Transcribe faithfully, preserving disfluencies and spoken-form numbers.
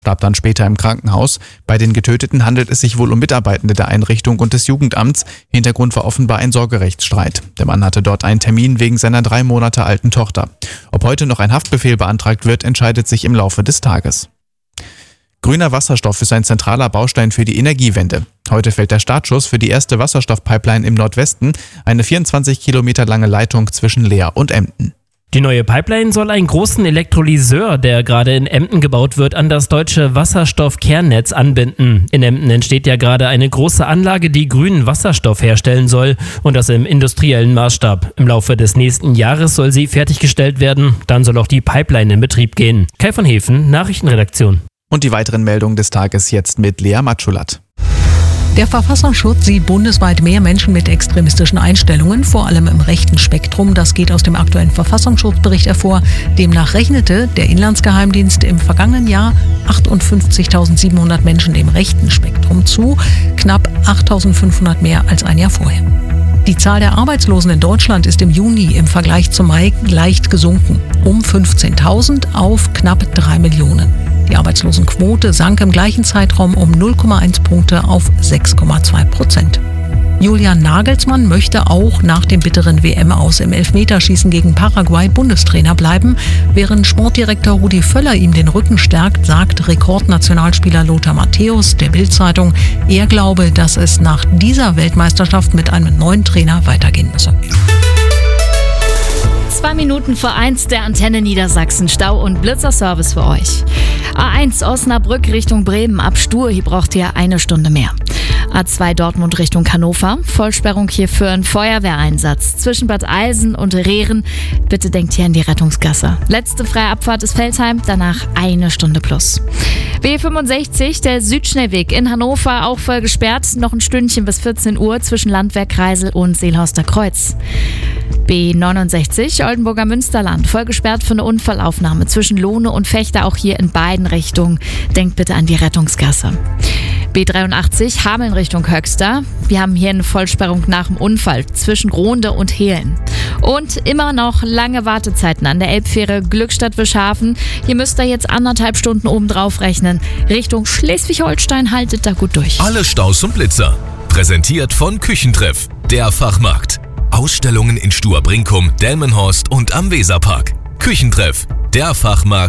starb dann später im Krankenhaus. Bei den Getöteten handelt es sich wohl um Mitarbeitende der Einrichtung und des Jugendamts. Hintergrund war offenbar ein Sorgerechtsstreit. Der Mann hatte dort einen Termin wegen seiner drei Monate alten Tochter. Ob heute noch ein Haftbefehl beantragt wird, entscheidet sich im Laufe des Tages. Grüner Wasserstoff ist ein zentraler Baustein für die Energiewende. Heute fällt der Startschuss für die erste Wasserstoffpipeline im Nordwesten, eine vierundzwanzig Kilometer lange Leitung zwischen Leer und Emden. Die neue Pipeline soll einen großen Elektrolyseur, der gerade in Emden gebaut wird, an das deutsche Wasserstoffkernnetz anbinden. In Emden entsteht ja gerade eine große Anlage, die grünen Wasserstoff herstellen soll, und das im industriellen Maßstab. Im Laufe des nächsten Jahres soll sie fertiggestellt werden, dann soll auch die Pipeline in Betrieb gehen. Kai von Hefen, Nachrichtenredaktion. Und die weiteren Meldungen des Tages jetzt mit Lea Matschulat. Der Verfassungsschutz sieht bundesweit mehr Menschen mit extremistischen Einstellungen, vor allem im rechten Spektrum. Das geht aus dem aktuellen Verfassungsschutzbericht hervor. Demnach rechnete der Inlandsgeheimdienst im vergangenen Jahr achtundfünfzigtausendsiebenhundert Menschen dem rechten Spektrum zu, knapp achttausendfünfhundert mehr als ein Jahr vorher. Die Zahl der Arbeitslosen in Deutschland ist im Juni im Vergleich zum Mai leicht gesunken, um fünfzehntausend auf knapp drei Millionen. Die Arbeitslosenquote sank im gleichen Zeitraum um null Komma eins Punkte auf sechs Komma zwei Prozent. Julian Nagelsmann möchte auch nach dem bitteren W M-Aus im Elfmeterschießen gegen Paraguay Bundestrainer bleiben. Während Sportdirektor Rudi Völler ihm den Rücken stärkt, sagt Rekordnationalspieler Lothar Matthäus der Bild-Zeitung, er glaube, dass es nach dieser Weltmeisterschaft mit einem neuen Trainer weitergehen müsse. Zwei Minuten vor eins der Antenne Niedersachsen. Stau- und Blitzerservice für euch. A eins Osnabrück Richtung Bremen ab Stur, hier braucht ihr eine Stunde mehr. A zwei Dortmund Richtung Hannover, Vollsperrung hier für einen Feuerwehreinsatz. Zwischen Bad Eilsen und Rehren, bitte denkt hier an die Rettungsgasse. Letzte freie Abfahrt ist Veltheim, danach eine Stunde plus. B fünfundsechzig, der Südschnellweg in Hannover, auch voll gesperrt. Noch ein Stündchen bis vierzehn Uhr zwischen Landwehr Kreisel und Seelhorster Kreuz. B neunundsechzig, Oldenburger Münsterland, voll gesperrt für eine Unfallaufnahme zwischen Lohne und Fechter, auch hier in beiden Richtungen. Denkt bitte an die Rettungsgasse. B dreiundachtzig, Hameln Richtung Höxter. Wir haben hier eine Vollsperrung nach dem Unfall zwischen Gronde und Hehlen. Und immer noch lange Wartezeiten an der Elbfähre Glückstadt-Wischhafen. Hier müsst ihr jetzt anderthalb Stunden oben drauf rechnen. Richtung Schleswig-Holstein haltet da gut durch. Alle Staus und Blitzer. Präsentiert von Küchentreff, der Fachmarkt. Ausstellungen in Stur-Brinkum, Delmenhorst und am Weserpark. Küchentreff, der Fachmarkt.